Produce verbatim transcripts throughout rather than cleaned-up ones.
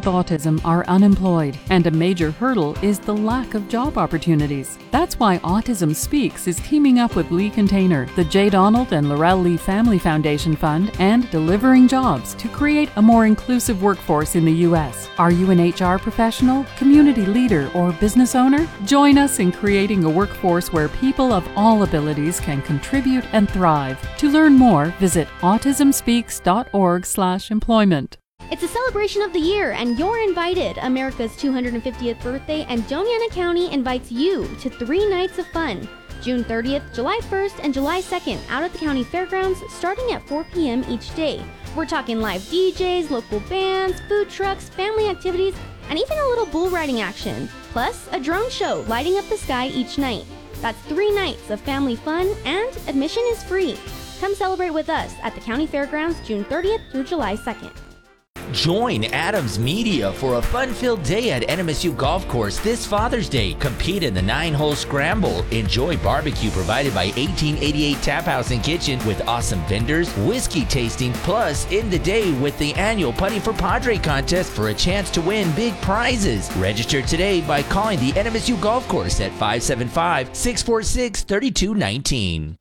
with autism are unemployed, and a major hurdle is the lack of job opportunities. That's why Autism Speaks is teaming up with Lee Container, the J. Donald and Laurel Lee Family Foundation Fund, and Delivering Jobs to create a more inclusive workforce in the U S. Are you an H R professional, community leader, or business owner? Join us in creating a workforce where people of all abilities can contribute and thrive. To learn more, visit autism speaks dot org slash employment. It's a celebration of the year, and you're invited. America's two hundred fiftieth birthday, and Joniana County invites you to three nights of fun. June thirtieth, July first, and July second, out at the county fairgrounds, starting at four p.m. each day. We're talking live D Js, local bands, food trucks, family activities, and even a little bull riding action. Plus, a drone show lighting up the sky each night. That's three nights of family fun, and admission is free. Come celebrate with us at the county fairgrounds June thirtieth through July second. Join Adams Media for a fun-filled day at N M S U Golf Course this Father's Day. Compete in the nine-hole scramble. Enjoy barbecue provided by eighteen eighty-eight Tap House and Kitchen with awesome vendors, whiskey tasting, plus end the day with the annual Putting for Padre contest for a chance to win big prizes. Register today by calling the N M S U Golf Course at five seven five, six four six, three two one nine.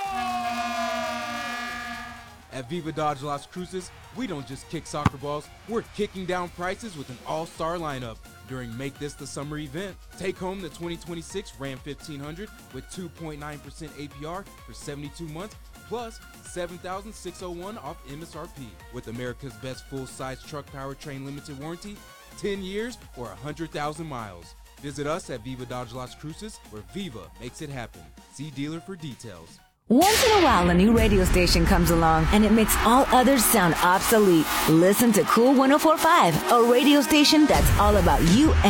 At Viva Dodge Las Cruces, we don't just kick soccer balls, we're kicking down prices with an all-star lineup during Make This the Summer event. Take home the twenty twenty-six Ram fifteen hundred with two point nine percent A P R for seventy-two months, plus seven thousand six hundred one dollars off M S R P. With America's best full-size truck powertrain limited warranty, ten years or one hundred thousand miles. Visit us at Viva Dodge Las Cruces, where Viva makes it happen. See dealer for details. Once in a while, a new radio station comes along, and it makes all others sound obsolete. Listen to Cool one oh four point five, a radio station that's all about you